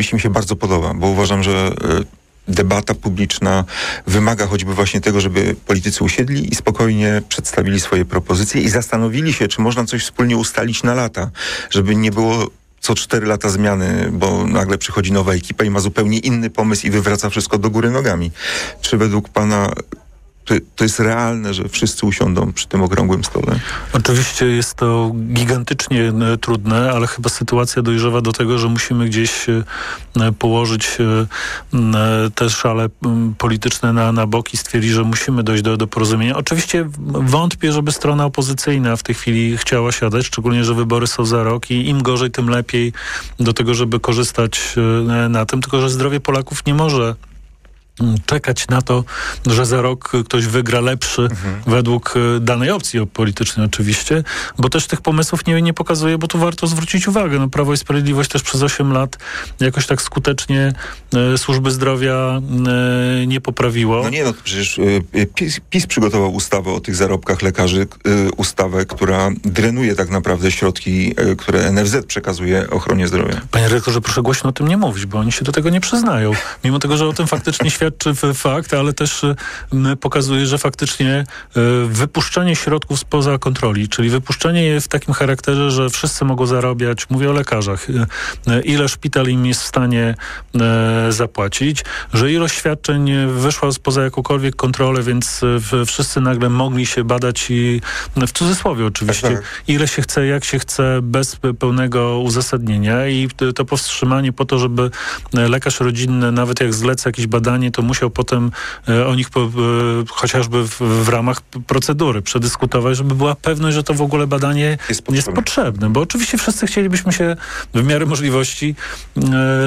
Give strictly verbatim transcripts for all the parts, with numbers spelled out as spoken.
mi się bardzo podoba, bo uważam, że debata publiczna wymaga choćby właśnie tego, żeby politycy usiedli i spokojnie przedstawili swoje propozycje i zastanowili się, czy można coś wspólnie ustalić na lata, żeby nie było co cztery lata zmiany, bo nagle przychodzi nowa ekipa i ma zupełnie inny pomysł i wywraca wszystko do góry nogami. Czy według pana to, to jest realne, że wszyscy usiądą przy tym okrągłym stole? Oczywiście jest to gigantycznie trudne, ale chyba sytuacja dojrzewa do tego, że musimy gdzieś położyć te szale polityczne na, na bok i stwierdzić, że musimy dojść do, do porozumienia. Oczywiście wątpię, żeby strona opozycyjna w tej chwili chciała siadać, szczególnie, że wybory są za rok i im gorzej, tym lepiej do tego, żeby korzystać na tym, tylko że zdrowie Polaków nie może czekać na to, że za rok ktoś wygra lepszy mhm. według danej opcji politycznej oczywiście, bo też tych pomysłów nie, nie pokazuje, bo tu warto zwrócić uwagę. No, Prawo i Sprawiedliwość też przez osiem lat jakoś tak skutecznie e, służby zdrowia e, nie poprawiło. No nie, no to przecież e, PiS, PiS przygotował ustawę o tych zarobkach lekarzy, e, ustawę, która drenuje tak naprawdę środki, e, które N F Z przekazuje ochronie zdrowia. Panie rektorze, proszę głośno o tym nie mówić, bo oni się do tego nie przyznają. Mimo tego, że o tym faktycznie świadczy fakt, ale też pokazuje, że faktycznie wypuszczenie środków spoza kontroli, czyli wypuszczenie je w takim charakterze, że wszyscy mogą zarabiać, mówię o lekarzach, ile szpital im jest w stanie zapłacić, że ilość świadczeń wyszła spoza jakąkolwiek kontrolę, więc wszyscy nagle mogli się badać i w cudzysłowie oczywiście, tak, tak. ile się chce, jak się chce, bez pełnego uzasadnienia i to powstrzymanie po to, żeby lekarz rodzinny, nawet jak zleca jakieś badanie, to musiał potem e, o nich po, e, chociażby w, w ramach procedury przedyskutować, żeby była pewność, że to w ogóle badanie jest potrzebne. Jest potrzebne, bo oczywiście wszyscy chcielibyśmy się w miarę możliwości e,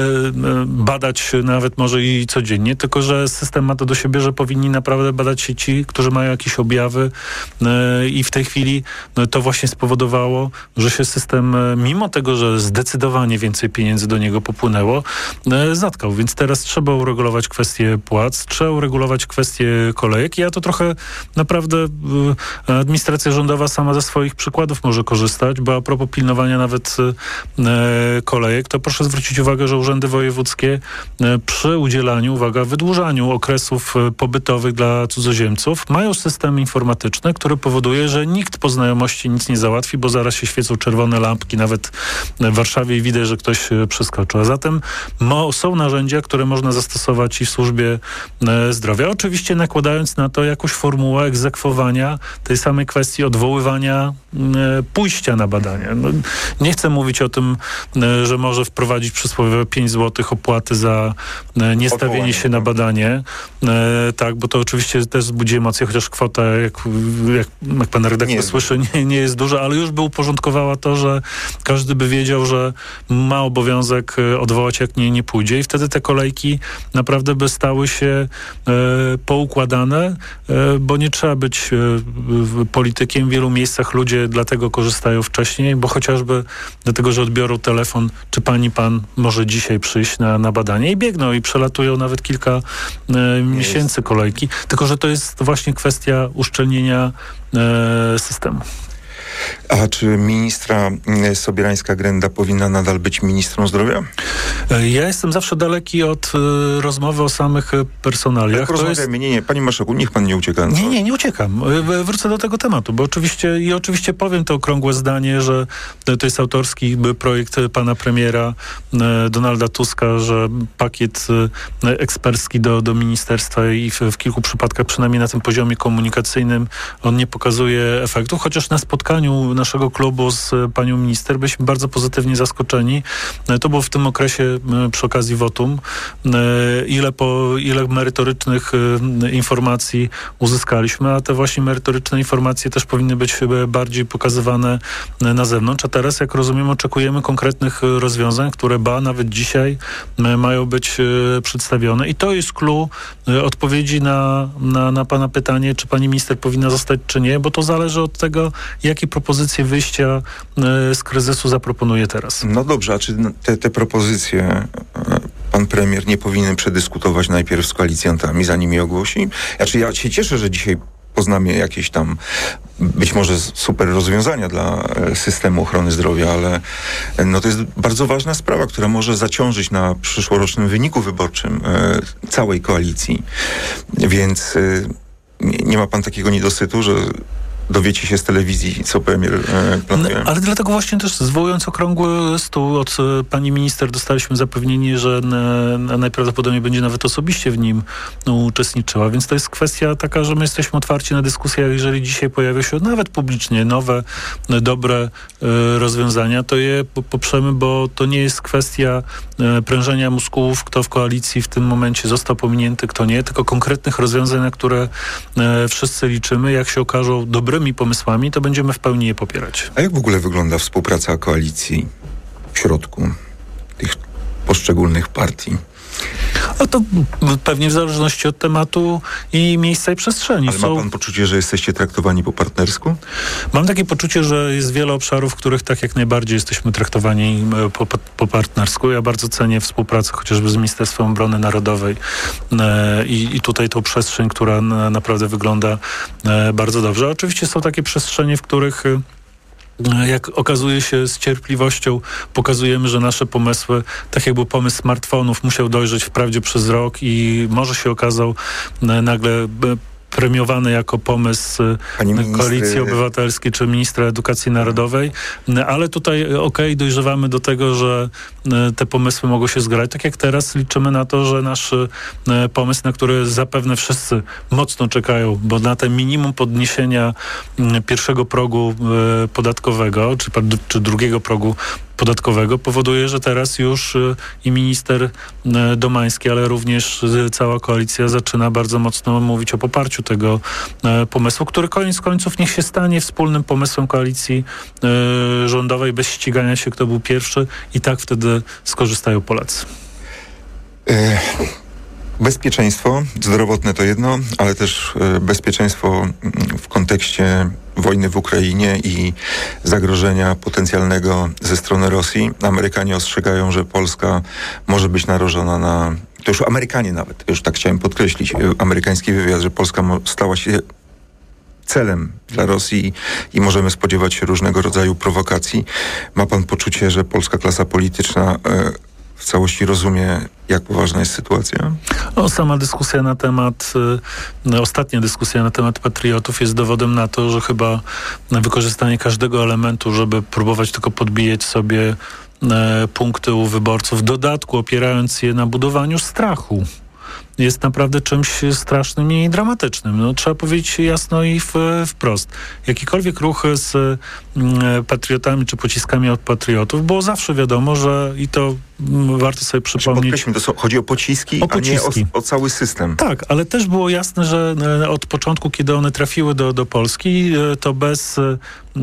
badać nawet może i codziennie, tylko że system ma to do siebie, że powinni naprawdę badać się ci, którzy mają jakieś objawy e, i w tej chwili no, to właśnie spowodowało, że się system, e, mimo tego, że zdecydowanie więcej pieniędzy do niego popłynęło, e, zatkał, więc teraz trzeba uregulować kwestie płac, trzeba uregulować kwestie kolejek. Ja to trochę naprawdę y, administracja rządowa sama ze swoich przykładów może korzystać, bo a propos pilnowania nawet y, kolejek, to proszę zwrócić uwagę, że urzędy wojewódzkie y, przy udzielaniu, uwaga, wydłużaniu okresów y, pobytowych dla cudzoziemców mają system informatyczny, który powoduje, że nikt po znajomości nic nie załatwi, bo zaraz się świecą czerwone lampki, nawet w Warszawie i widać, że ktoś y, przeskoczy. A zatem mo, są narzędzia, które można zastosować i w służbie zdrowia. Oczywiście nakładając na to jakąś formułę egzekwowania tej samej kwestii odwoływania e, pójścia na badania. No, nie chcę mówić o tym, e, że może wprowadzić przysłowiowe pięć złotych opłaty za e, niestawienie się na badanie. E, tak, bo to oczywiście też wzbudzi emocje, chociaż kwota, jak, jak, jak pan redaktor nie słyszy, nie, nie jest duża, ale już by uporządkowała to, że każdy by wiedział, że ma obowiązek odwołać, jak nie, nie pójdzie i wtedy te kolejki naprawdę by stały się e, poukładane, e, bo nie trzeba być e, politykiem. W wielu miejscach ludzie dlatego korzystają wcześniej, bo chociażby dlatego, że odbiorą telefon, czy pani, pan może dzisiaj przyjść na, na badanie i biegną i przelatują nawet kilka e, miesięcy kolejki. Tylko, że to jest właśnie kwestia uszczelnienia e, systemu. A czy ministra Sobierańska-Grenda powinna nadal być ministrą zdrowia? Ja jestem zawsze daleki od y, rozmowy o samych personaliach. To rozmawiamy, jest... nie, nie, panie marszałku, niech pan nie ucieka. Nie, nie, nie uciekam. Wrócę do tego tematu, bo oczywiście i oczywiście powiem to okrągłe zdanie, że to jest autorski projekt pana premiera y, Donalda Tuska, że pakiet y, ekspercki do, do ministerstwa i w, w kilku przypadkach, przynajmniej na tym poziomie komunikacyjnym, on nie pokazuje efektów, chociaż na spotkaniu naszego klubu z panią minister byliśmy bardzo pozytywnie zaskoczeni. To było w tym okresie przy okazji wotum. Ile, po, ile merytorycznych informacji uzyskaliśmy, a te właśnie merytoryczne informacje też powinny być bardziej pokazywane na zewnątrz. A teraz, jak rozumiem, oczekujemy konkretnych rozwiązań, które ba, nawet dzisiaj mają być przedstawione. I to jest clue odpowiedzi na, na, na pana pytanie, czy pani minister powinna zostać, czy nie, bo to zależy od tego, jakie propozycje wyjścia z kryzysu zaproponuje teraz. No dobrze, a czy te, te propozycje pan premier nie powinien przedyskutować najpierw z koalicjantami, zanim je ogłosi? Znaczy ja się cieszę, że dzisiaj poznamy jakieś tam być może super rozwiązania dla systemu ochrony zdrowia, ale no to jest bardzo ważna sprawa, która może zaciążyć na przyszłorocznym wyniku wyborczym e, całej koalicji. Więc e, nie, nie ma pan takiego niedosytu, że dowiecie się z telewizji, co premier e, planuje. No, ale dlatego właśnie też zwołując okrągły stół od e, pani minister dostaliśmy zapewnienie, że e, najprawdopodobniej będzie nawet osobiście w nim no, uczestniczyła, więc to jest kwestia taka, że my jesteśmy otwarci na dyskusję, jeżeli dzisiaj pojawią się nawet publicznie nowe, e, dobre e, rozwiązania, to je poprzemy, bo to nie jest kwestia e, prężenia mózgów, kto w koalicji w tym momencie został pominięty, kto nie, tylko konkretnych rozwiązań, na które e, wszyscy liczymy. Jak się okażą dobrymi pomysłami, to będziemy w pełni je popierać. A jak w ogóle wygląda współpraca koalicji w środku tych poszczególnych partii? No to pewnie w zależności od tematu i miejsca i przestrzeni. Ale Są... ma pan poczucie, że jesteście traktowani po partnersku? Mam takie poczucie, że jest wiele obszarów, w których tak jak najbardziej jesteśmy traktowani po, po, po partnersku. Ja bardzo cenię współpracę chociażby z Ministerstwem Obrony Narodowej e, i, i tutaj tą przestrzeń, która na, naprawdę wygląda e, bardzo dobrze. Oczywiście są takie przestrzenie, w których jak okazuje się z cierpliwością, pokazujemy, że nasze pomysły, tak jak był pomysł smartfonów, musiał dojrzeć wprawdzie przez rok i może się okazał nagle premiowany jako pomysł ministry... Koalicji Obywatelskiej czy ministra edukacji narodowej, ale tutaj okej, okay, dojrzewamy do tego, że te pomysły mogą się zgrać. Tak jak teraz liczymy na to, że nasz pomysł, na który zapewne wszyscy mocno czekają, bo na te minimum podniesienia pierwszego progu podatkowego, czy, czy drugiego progu podatkowego powoduje, że teraz już i minister Domański, ale również cała koalicja zaczyna bardzo mocno mówić o poparciu tego pomysłu, który koniec końców niech się stanie wspólnym pomysłem koalicji rządowej bez ścigania się, kto był pierwszy i tak wtedy skorzystają Polacy. E- Bezpieczeństwo zdrowotne to jedno, ale też bezpieczeństwo w kontekście wojny w Ukrainie i zagrożenia potencjalnego ze strony Rosji. Amerykanie ostrzegają, że Polska może być narażona na... To już Amerykanie nawet, już tak chciałem podkreślić, amerykański wywiad, że Polska stała się celem dla Rosji i możemy spodziewać się różnego rodzaju prowokacji. Ma pan poczucie, że polska klasa polityczna w całości rozumie, jak poważna jest sytuacja? O, sama dyskusja na temat, y, ostatnia dyskusja na temat patriotów jest dowodem na to, że chyba wykorzystanie każdego elementu, żeby próbować tylko podbijać sobie y, punkty u wyborców, w dodatku opierając je na budowaniu strachu, jest naprawdę czymś strasznym i dramatycznym. No, trzeba powiedzieć jasno i w, wprost. Jakikolwiek ruch z y, patriotami czy pociskami od patriotów, było zawsze wiadomo, że i to m, warto sobie przypomnieć... Podkreślmy, to są, chodzi o pociski, o pociski, a nie o, o cały system. Tak, ale też było jasne, że e, od początku, kiedy one trafiły do, do Polski, e, to bez e,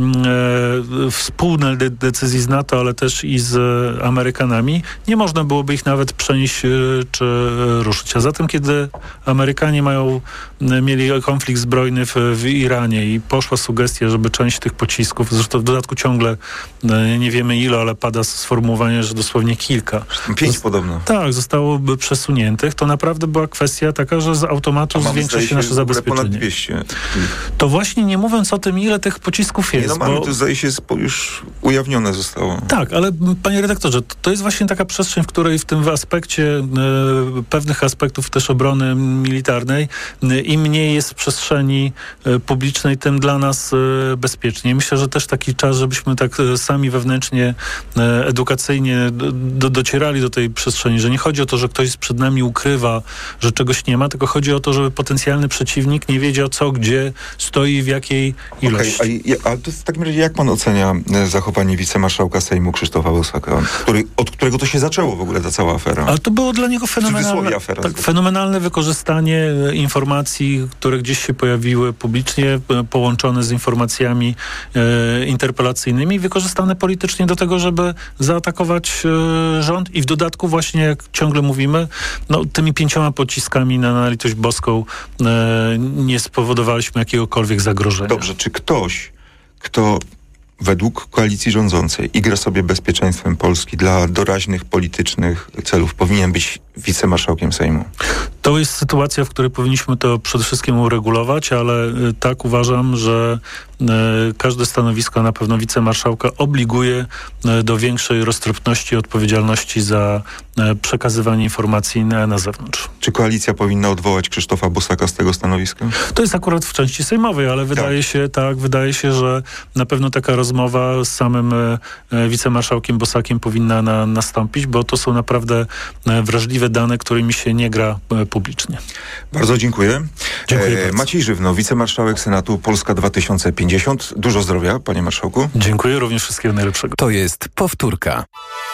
e, wspólnej de- decyzji z NATO, ale też i z e, Amerykanami, nie można byłoby ich nawet przenieść e, czy e, ruszyć. A zatem, kiedy Amerykanie mają, e, mieli konflikt zbrojny w, w Iranie i poszła sugestia, żeby część tych pocisków, zresztą w dodatku ciągle e, nie wiemy ile, ale pada sformułowanie, że dosłownie kilka. Pięć podobno. Tak, zostałoby przesuniętych. To naprawdę była kwestia taka, że z automatu zwiększa się nasze zabezpieczenie. Ponad dwieście. To właśnie nie mówiąc o tym, ile tych pocisków jest. Nie, no mamy, bo... to zdaje się już ujawnione zostało. Tak, ale panie redaktorze, to, to jest właśnie taka przestrzeń, w której w tym aspekcie, e, pewnych aspektów też obrony militarnej, e, im mniej jest przestrzeni e, publicznej, tym dla nas e, bezpieczniej. Myślę, że też taki czas, żebyśmy tak e, sami wewnętrznie, e, edukacyjnie do, do, docierali do tej przestrzeni, że nie chodzi o to, że ktoś przed nami ukrywa, że czegoś nie ma, tylko chodzi o to, żeby potencjalny przeciwnik nie wiedział co, gdzie stoi, w jakiej ilości. Okay, a, a to w takim razie jak pan ocenia zachowanie wicemarszałka Sejmu Krzysztofa Bosaka, który, od którego to się zaczęło w ogóle ta cała afera? Ale to było dla niego fenomenalne, afera, tak, fenomenalne wykorzystanie informacji, które gdzieś się pojawiły publicznie, połączone z informacjami e, interpelacyjnymi, wykorzystane politycznie do tego, żeby zaatakować e, rząd i w dodatku właśnie, jak ciągle mówimy, no, tymi pięcioma pociskami na, na litość boską e, nie spowodowaliśmy jakiegokolwiek zagrożenia. Dobrze, czy ktoś, kto według koalicji rządzącej igra sobie bezpieczeństwem Polski dla doraźnych politycznych celów, powinien być wicemarszałkiem Sejmu? To jest sytuacja, w której powinniśmy to przede wszystkim uregulować, ale y, tak uważam, że y, każde stanowisko, na pewno wicemarszałka, obliguje y, do większej roztropności i odpowiedzialności za y, przekazywanie informacji na, na zewnątrz. Czy koalicja powinna odwołać Krzysztofa Bosaka z tego stanowiska? To jest akurat w części sejmowej, ale wydaje Tak. się, tak, wydaje się, że na pewno taka rozmowa z samym y, wicemarszałkiem Bosakiem powinna na, nastąpić, bo to są naprawdę y, wrażliwe dane, którymi się nie gra y, publicznie. Bardzo dziękuję. Dziękuję bardzo. Maciej Żywno, wicemarszałek Senatu Polska dwa tysiące pięćdziesiąt. Dużo zdrowia, panie marszałku. Dziękuję, również wszystkiego najlepszego. To jest powtórka.